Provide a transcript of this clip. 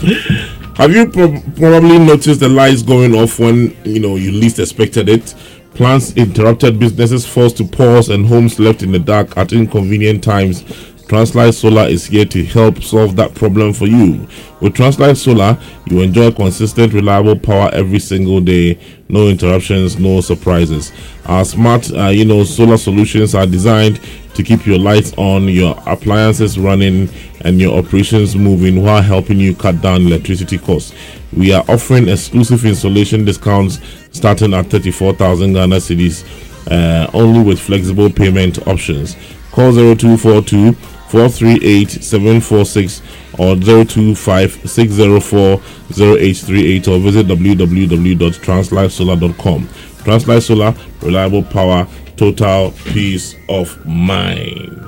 Have you probably noticed the lights going off when you least expected it? Plans interrupted, businesses forced to pause, and homes left in the dark at inconvenient times. Translight Solar is here to help solve that problem for you. With Translight Solar, you enjoy consistent, reliable power every single day. No interruptions, no surprises. Our smart, solar solutions are designed to keep your lights on, your appliances running, and your operations moving while helping you cut down electricity costs. We are offering exclusive installation discounts starting at 34,000 Ghana cedis, only with flexible payment options. Call 0242 438 746 or 025 604 0838 or visit www.translightsolar.com. Translight Solar, reliable power, total peace of mind.